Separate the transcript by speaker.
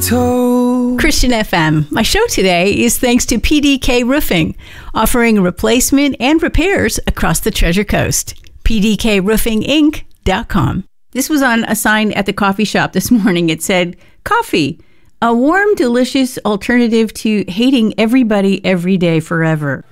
Speaker 1: Christian FM. My show today is thanks to PDK Roofing, offering replacement and repairs across the Treasure Coast. PDKRoofingInc.com. This was on a sign at the coffee shop this morning. It said, "Coffee, a warm, delicious alternative to hating everybody every day forever."